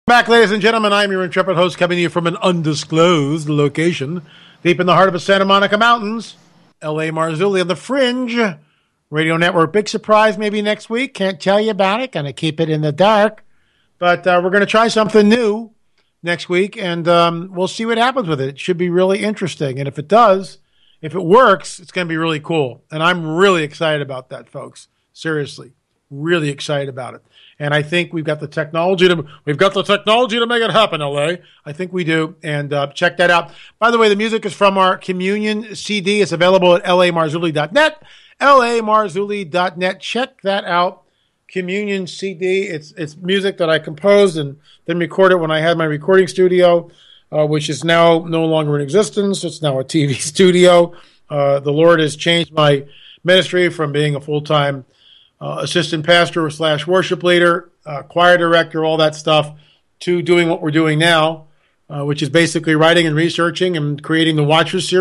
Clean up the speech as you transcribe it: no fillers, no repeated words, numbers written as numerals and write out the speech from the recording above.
Back, ladies and gentlemen, I'm your intrepid host coming to you from an undisclosed location deep in the heart of the Santa Monica Mountains. L.A. Marzulli of the Fringe Radio Network. Big surprise maybe next week. Can't tell you about it. Going to keep it in the dark. But we're going to try something new next week, and we'll see what happens with it. It should be really interesting. And if it does, if it works, it's going to be really cool. And I'm really excited about that, folks. Seriously, really excited about it. And I think we've got the technology to make it happen, LA. I think we do. And check that out. By the way, the music is from our Communion CD. It's available at lamarzulli.net. lamarzulli.net. Check that out. Communion CD. It's music that I composed and then recorded when I had my recording studio, which is now no longer in existence. It's now a TV studio. The Lord has changed my ministry from being a full-time assistant pastor / worship leader, choir director, all that stuff, to doing what we're doing now, which is basically writing and researching and creating the Watchers series.